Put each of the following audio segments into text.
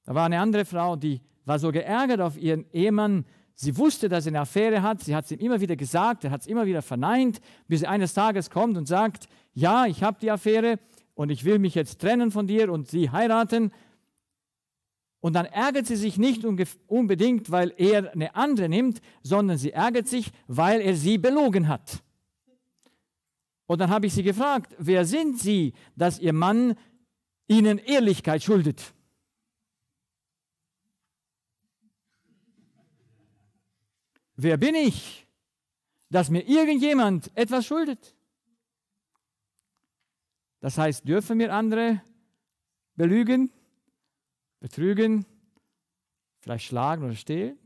Da war eine andere Frau, die war so geärgert auf ihren Ehemann. Sie wusste, dass er eine Affäre hat. Sie hat es ihm immer wieder gesagt, er hat es immer wieder verneint, bis er eines Tages kommt und sagt, ja, ich habe die Affäre und ich will mich jetzt trennen von dir und sie heiraten. Und dann ärgert sie sich nicht unbedingt, weil er eine andere nimmt, sondern sie ärgert sich, weil er sie belogen hat. Und dann habe ich sie gefragt, wer sind Sie, dass Ihr Mann Ihnen Ehrlichkeit schuldet? Wer bin ich, dass mir irgendjemand etwas schuldet? Das heißt, dürfen wir andere belügen, betrügen, vielleicht schlagen oder stehlen?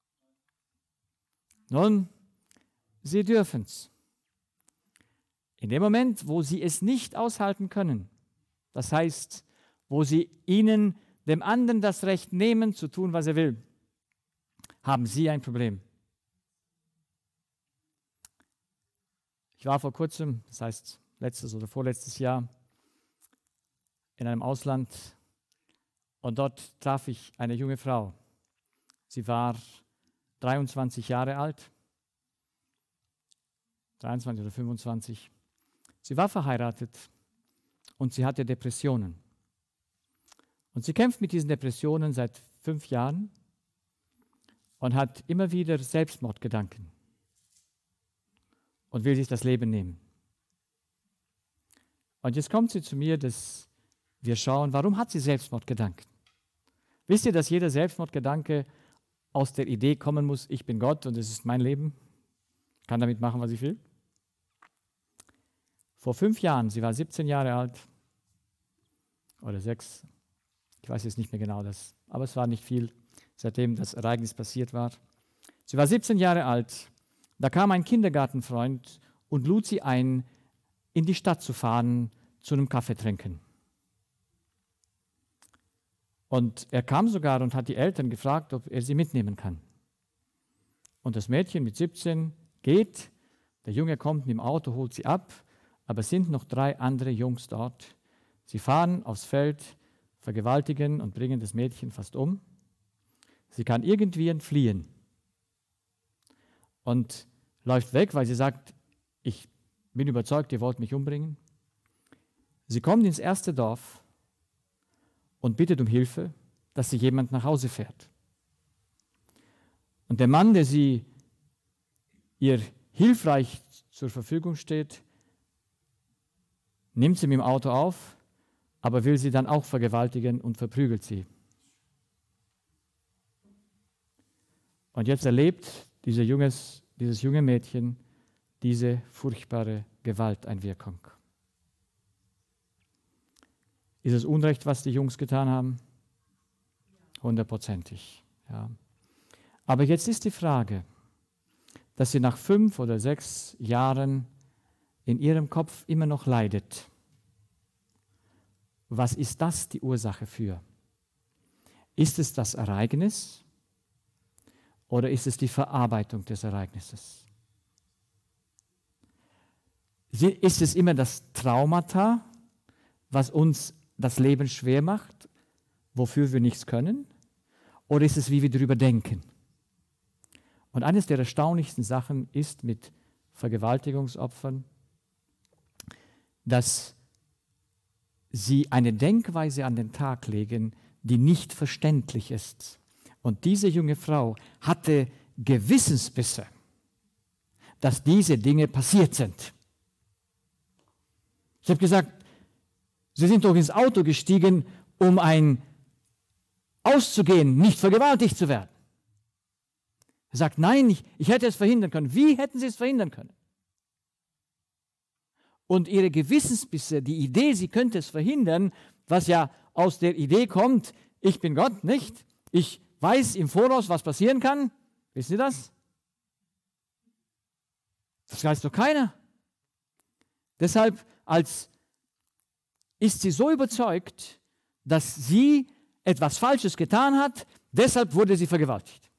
Nun, sie dürfen es. In dem Moment, wo sie es nicht aushalten können, das heißt, wo sie dem anderen das Recht nehmen, zu tun, was er will, haben sie ein Problem. Ich war vor kurzem, das heißt letztes oder vorletztes Jahr, in einem Ausland und dort traf ich eine junge Frau. Sie war 23 Jahre alt, 23 oder 25. Sie war verheiratet und sie hatte Depressionen. Und sie kämpft mit diesen Depressionen seit 5 Jahren und hat immer wieder Selbstmordgedanken und will sich das Leben nehmen. Und jetzt kommt sie zu mir, dass wir schauen, warum hat sie Selbstmordgedanken? Wisst ihr, dass jeder Selbstmordgedanke aus der Idee kommen muss, ich bin Gott und es ist mein Leben, ich kann damit machen, was ich will? Vor 5 Jahren, sie war 17 Jahre alt, oder 6, ich weiß jetzt nicht mehr genau das, aber es war nicht viel, seitdem das Ereignis passiert war. Sie war 17 Jahre alt, da kam ein Kindergartenfreund und lud sie ein, in die Stadt zu fahren, zu einem Kaffee trinken. Und er kam sogar und hat die Eltern gefragt, ob er sie mitnehmen kann. Und das Mädchen mit 17 geht, der Junge kommt mit dem Auto, holt sie ab, aber es sind noch 3 andere Jungs dort. Sie fahren aufs Feld, vergewaltigen und bringen das Mädchen fast um. Sie kann irgendwie entfliehen und läuft weg, weil sie sagt, ich bin überzeugt, ihr wollt mich umbringen. Sie kommt ins erste Dorf und bittet um Hilfe, dass sie jemand nach Hause fährt. Und der Mann, der ihr hilfreich zur Verfügung steht, nimmt sie mit dem Auto auf, aber will sie dann auch vergewaltigen und verprügelt sie. Und jetzt erlebt dieses junge Mädchen diese furchtbare Gewalteinwirkung. Ist es Unrecht, was die Jungs getan haben? 100%. Ja. Aber jetzt ist die Frage, dass sie nach 5 oder 6 Jahren in ihrem Kopf immer noch leidet. Was ist das die Ursache für? Ist es das Ereignis oder ist es die Verarbeitung des Ereignisses? Ist es immer das Traumata, was uns das Leben schwer macht, wofür wir nichts können? Oder ist es, wie wir darüber denken? Und eines der erstaunlichsten Sachen ist mit Vergewaltigungsopfern, dass sie eine Denkweise an den Tag legen, die nicht verständlich ist. Und diese junge Frau hatte Gewissensbisse, dass diese Dinge passiert sind. Ich habe gesagt, Sie sind doch ins Auto gestiegen, um auszugehen, nicht vergewaltigt zu werden. Er sagt, nein, ich hätte es verhindern können. Wie hätten Sie es verhindern können? Und ihre Gewissensbisse, die Idee, sie könnte es verhindern, was ja aus der Idee kommt, ich bin Gott, nicht? Ich weiß im Voraus, was passieren kann. Wissen Sie das? Das weiß doch keiner. Deshalb ist sie so überzeugt, dass sie etwas Falsches getan hat, deshalb wurde sie vergewaltigt.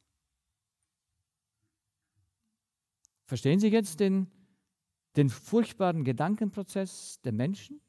Verstehen Sie jetzt den furchtbaren Gedankenprozess der Menschen?